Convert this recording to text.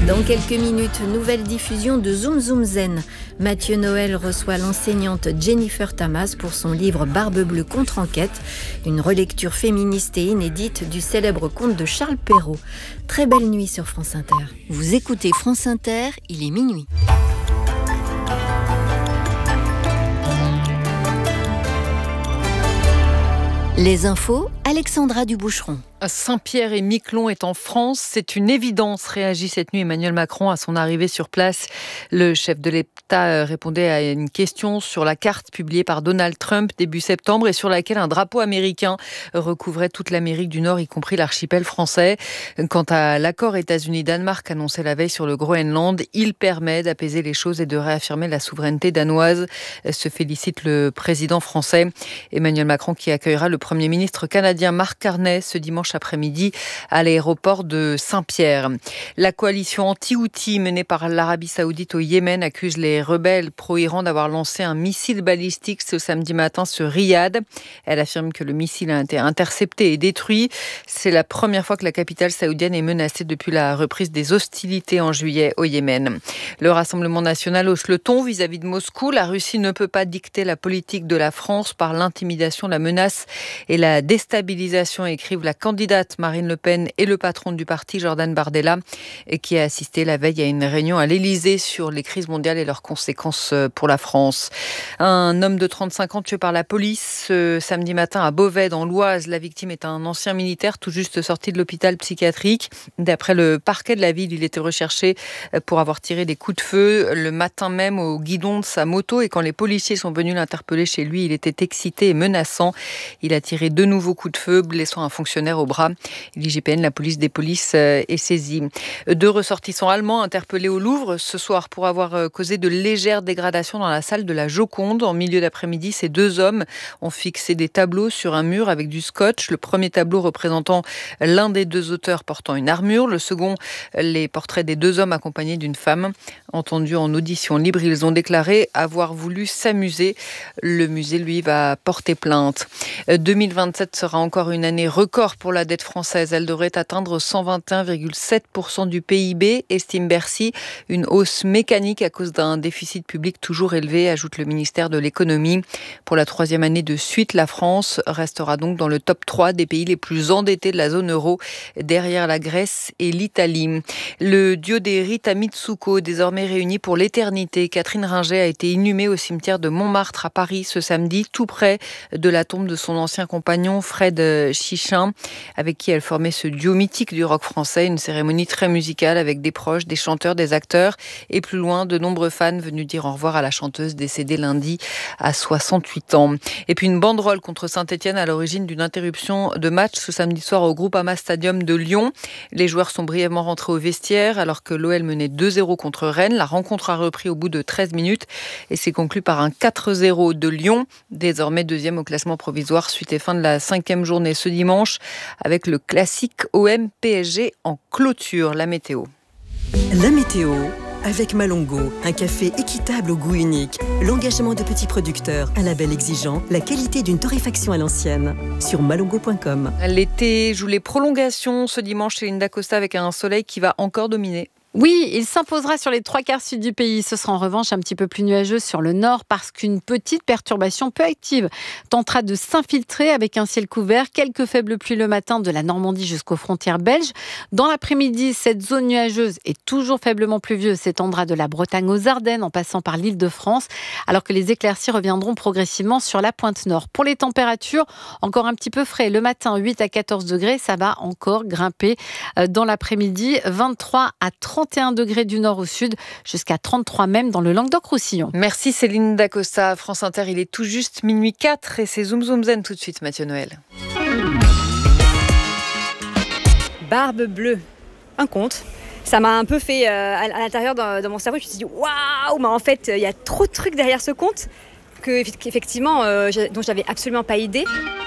Dans quelques minutes, nouvelle diffusion de Zoom Zoom Zen. Mathieu Noël reçoit l'enseignante Jennifer Tamas pour son livre Barbe Bleue contre-enquête, une relecture féministe et inédite du célèbre conte de Charles Perrault. Très belle nuit sur France Inter. Vous écoutez France Inter, il est minuit. Les infos, Alexandra Duboucheron. Saint-Pierre et Miquelon est en France, c'est une évidence, réagit cette nuit Emmanuel Macron à son arrivée sur place. Le chef de l'État répondait à une question sur la carte publiée par Donald Trump début septembre et sur laquelle un drapeau américain recouvrait toute l'Amérique du Nord, y compris l'archipel français. Quant à l'accord États-Unis-Danemark annoncé la veille sur le Groenland, il permet d'apaiser les choses et de réaffirmer la souveraineté danoise, se félicite le président français. Emmanuel Macron qui accueillera le Premier ministre canadien Mark Carney ce dimanche après-midi à l'aéroport de Saint-Pierre. La coalition anti-Houthi menée par l'Arabie Saoudite au Yémen accuse les rebelles pro-Iran d'avoir lancé un missile balistique ce samedi matin sur Riyad. Elle affirme que le missile a été intercepté et détruit. C'est la première fois que la capitale saoudienne est menacée depuis la reprise des hostilités en juillet au Yémen. Le Rassemblement national hausse le ton vis-à-vis de Moscou. La Russie ne peut pas dicter la politique de la France par l'intimidation, la menace et la déstabilisation, écrivent la candidate Marine Le Pen et le patron du parti Jordan Bardella, qui a assisté la veille à une réunion à l'Élysée sur les crises mondiales et leurs conséquences pour la France. Un homme de 35 ans tué par la police ce samedi matin à Beauvais dans l'Oise. La victime est un ancien militaire tout juste sorti de l'hôpital psychiatrique. D'après le parquet de la ville, il était recherché pour avoir tiré des coups de feu le matin même au guidon de sa moto, et quand les policiers sont venus l'interpeller chez lui, il était excité et menaçant. Il a tiré 2 nouveaux coups de feu, blessant un fonctionnaire au bras. L'IGPN, la police des polices, est saisie. 2 ressortissants allemands interpellés au Louvre ce soir pour avoir causé de légères dégradations dans la salle de la Joconde. En milieu d'après-midi, ces 2 hommes ont fixé des tableaux sur un mur avec du scotch. Le premier tableau représentant l'un des 2 auteurs portant une armure. Le second, les portraits des 2 hommes accompagnés d'une femme. Entendus en audition libre, ils ont déclaré avoir voulu s'amuser. Le musée, lui, va porter plainte. 2027 sera encore une année record pour la dette française. Elle devrait atteindre 121,7% du PIB, estime Bercy. Une hausse mécanique à cause d'un déficit public toujours élevé, ajoute le ministère de l'économie. Pour la 3e année de suite, la France restera donc dans le top 3 des pays les plus endettés de la zone euro, derrière la Grèce et l'Italie. Le duo des Rita Mitsuko, désormais réuni pour l'éternité. Catherine Ringer a été inhumée au cimetière de Montmartre à Paris ce samedi, tout près de la tombe de son ancien compagnon Fred Chichin, avec qui elle formait ce duo mythique du rock français. Une cérémonie très musicale avec des proches, des chanteurs, des acteurs et plus loin, de nombreux fans venus dire au revoir à la chanteuse décédée lundi à 68 ans. Et puis une banderole contre Saint-Etienne à l'origine d'une interruption de match ce samedi soir au Groupama Stadium de Lyon. Les joueurs sont brièvement rentrés au vestiaire alors que l'OL menait 2-0 contre Rennes. La rencontre a repris au bout de 13 minutes et s'est conclue par un 4-0 de Lyon, désormais 2e au classement provisoire suite et fin de la 5e journée ce dimanche, avec le classique OM-PSG en clôture. La météo. La météo avec Malongo, un café équitable au goût unique, l'engagement de petits producteurs, un label exigeant, la qualité d'une torréfaction à l'ancienne. Sur malongo.com. L'été joue les prolongations ce dimanche chez Linda Costa avec un soleil qui va encore dominer. Oui, il s'imposera sur les 3/4 sud du pays. Ce sera en revanche un petit peu plus nuageux sur le nord parce qu'une petite perturbation peu active tentera de s'infiltrer avec un ciel couvert. Quelques faibles pluies le matin de la Normandie jusqu'aux frontières belges. Dans l'après-midi, cette zone nuageuse et toujours faiblement pluvieuse s'étendra de la Bretagne aux Ardennes en passant par l'Île-de-France, alors que les éclaircies reviendront progressivement sur la pointe nord. Pour les températures, encore un petit peu frais. Le matin, 8 à 14 degrés, ça va encore grimper dans l'après-midi. 23 à 31 degrés du nord au sud, jusqu'à 33 même dans le Languedoc-Roussillon. Merci Céline Dacosta. France Inter, il est tout juste minuit 4 et c'est Zoom Zoom Zen tout de suite, Mathieu Noël. Barbe bleue, un conte. Ça m'a un peu fait à l'intérieur dans mon cerveau. Je me suis dit waouh, mais en fait il y a trop de trucs derrière ce conte qu'effectivement dont j'avais absolument pas idée.